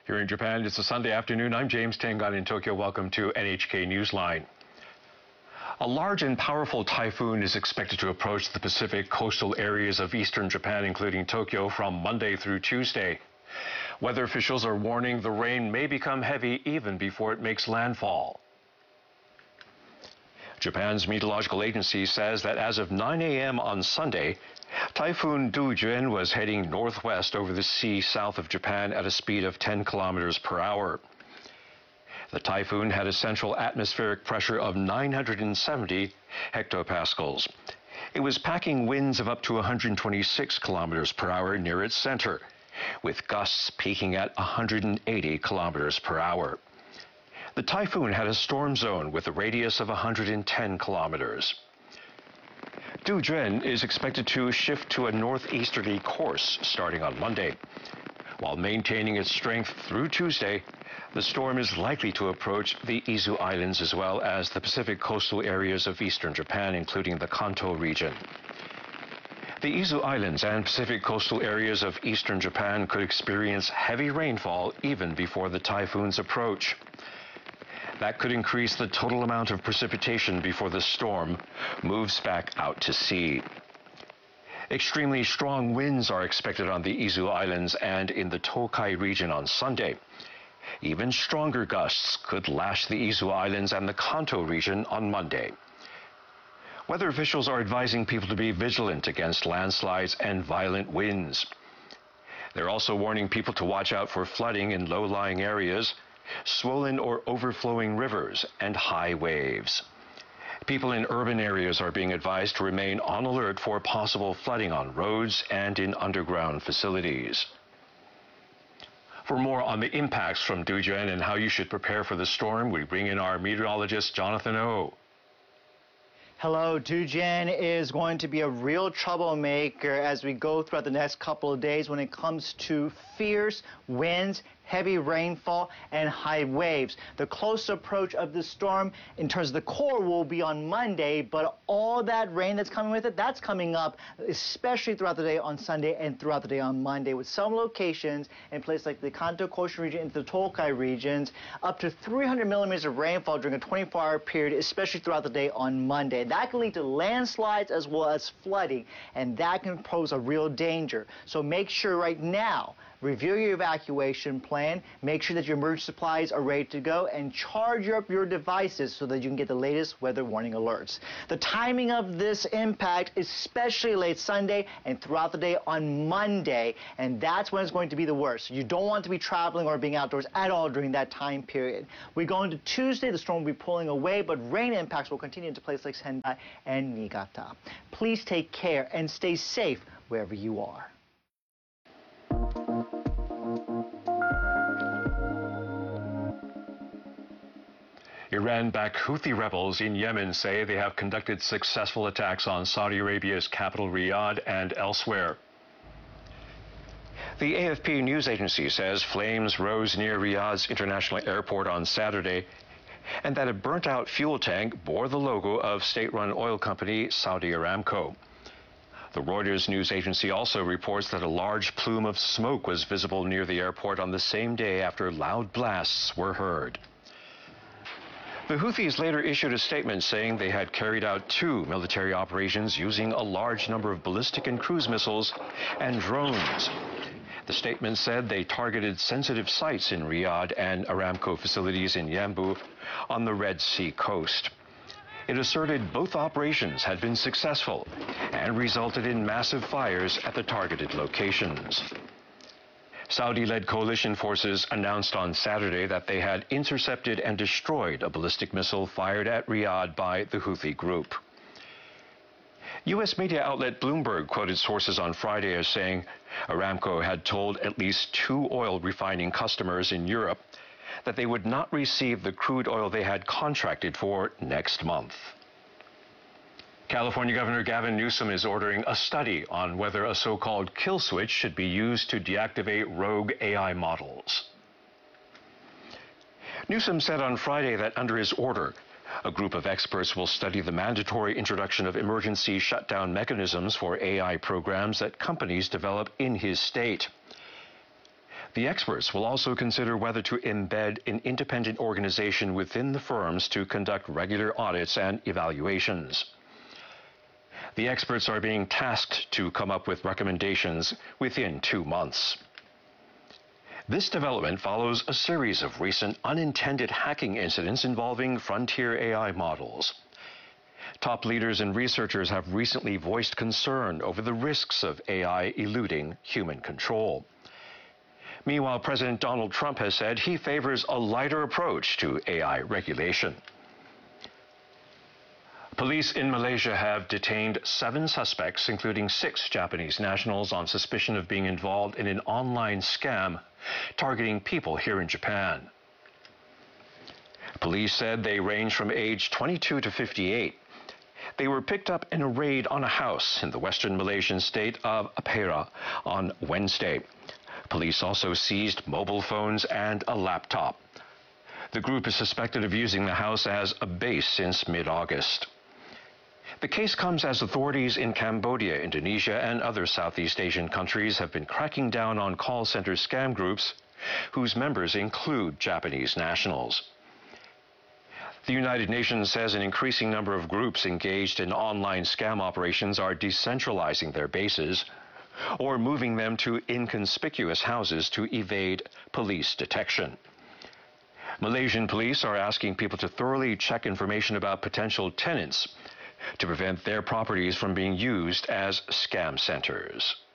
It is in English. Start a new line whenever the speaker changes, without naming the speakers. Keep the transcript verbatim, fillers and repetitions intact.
Here in Japan, it's a Sunday afternoon. I'm James Tengan in Tokyo. Welcome to N H K Newsline. A large and powerful typhoon is expected to approach the Pacific coastal areas of eastern Japan, including Tokyo, from Monday through Tuesday. Weather officials are warning the rain may become heavy even before it makes landfall. Japan's meteorological agency says that as of nine a m on Sunday, Typhoon Du-Juan was heading northwest over the sea south of Japan at a speed of ten kilometers per hour. The typhoon had a central atmospheric pressure of nine hundred seventy hectopascals. It was packing winds of up to one hundred twenty-six kilometers per hour near its center, with gusts peaking at one hundred eighty kilometers per hour. The typhoon had a storm zone with a radius of one hundred ten kilometers. Du-Juan is expected to shift to a northeasterly course starting on Monday. While maintaining its strength through Tuesday, the storm is likely to approach the Izu Islands as well as the Pacific coastal areas of eastern Japan, including the Kanto region. The Izu Islands and Pacific coastal areas of eastern Japan could experience heavy rainfall even before the typhoon's approach. That could increase the total amount of precipitation before the storm moves back out to sea. Extremely strong winds are expected on the Izu Islands and in the Tokai region on Sunday. Even stronger gusts could lash the Izu Islands and the Kanto region on Monday. Weather officials are advising people to be vigilant against landslides and violent winds. They're also warning people to watch out for flooding in low-lying areas, swollen or overflowing rivers, and high waves. People in urban areas are being advised to remain on alert for possible flooding on roads and in underground facilities. For more on the impacts from Du-Juan and how you should prepare for the storm, we bring in our meteorologist, Jonathan Oh.
Hello, Du-Juan is going to be a real troublemaker as we go throughout the next couple of days when it comes to fierce winds, heavy rainfall, and high waves. The close approach of the storm in terms of the core will be on Monday, but all that rain that's coming with it, that's coming up, especially throughout the day on Sunday and throughout the day on Monday, with some locations in places like the Kanto coastal region into the Tokai regions, up to three hundred millimeters of rainfall during a twenty-four hour period, especially throughout the day on Monday. That can lead to landslides as well as flooding, and that can pose a real danger. So make sure right now, review your evacuation plan, make sure that your emergency supplies are ready to go, and charge up your devices so that you can get the latest weather warning alerts. The timing of this impact is especially late Sunday and throughout the day on Monday, and that's when it's going to be the worst. You don't want to be traveling or being outdoors at all during that time period. We go into Tuesday, the storm will be pulling away, but rain impacts will continue into places like Sendai and Niigata. Please take care and stay safe wherever you are.
Iran-backed Houthi rebels in Yemen say they have conducted successful attacks on Saudi Arabia's capital Riyadh and elsewhere. The A F P news agency says flames rose near Riyadh's international airport on Saturday and that a burnt-out fuel tank bore the logo of state-run oil company Saudi Aramco. The Reuters news agency also reports that a large plume of smoke was visible near the airport on the same day after loud blasts were heard. The Houthis later issued a statement saying they had carried out two military operations using a large number of ballistic and cruise missiles and drones. The statement said they targeted sensitive sites in Riyadh and Aramco facilities in Yanbu on the Red Sea coast. It asserted both operations had been successful and resulted in massive fires at the targeted locations. Saudi-led coalition forces announced on Saturday that they had intercepted and destroyed a ballistic missile fired at Riyadh by the Houthi group. U S media outlet Bloomberg quoted sources on Friday as saying Aramco had told at least two oil refining customers in Europe that they would not receive the crude oil they had contracted for next month. California Governor Gavin Newsom is ordering a study on whether a so-called kill switch should be used to deactivate rogue A I models. Newsom said on Friday that under his order, a group of experts will study the mandatory introduction of emergency shutdown mechanisms for A I programs that companies develop in his state. The experts will also consider whether to embed an independent organization within the firms to conduct regular audits and evaluations. The experts are being tasked to come up with recommendations within two months. This development follows a series of recent unintended hacking incidents involving frontier A I models. Top leaders and researchers have recently voiced concern over the risks of A I eluding human control. Meanwhile, President Donald Trump has said he favors a lighter approach to A I regulation. Police in Malaysia have detained seven suspects, including six Japanese nationals, on suspicion of being involved in an online scam targeting people here in Japan. Police said they range from age twenty-two to fifty-eight. They were picked up in a raid on a house in the western Malaysian state of Perak on Wednesday. Police also seized mobile phones and a laptop. The group is suspected of using the house as a base since mid-August. The case comes as authorities in Cambodia, Indonesia, and other Southeast Asian countries have been cracking down on call center scam groups whose members include Japanese nationals. The United Nations says an increasing number of groups engaged in online scam operations are decentralizing their bases or moving them to inconspicuous houses to evade police detection. Malaysian police are asking people to thoroughly check information about potential tenants to prevent their properties from being used as scam centers.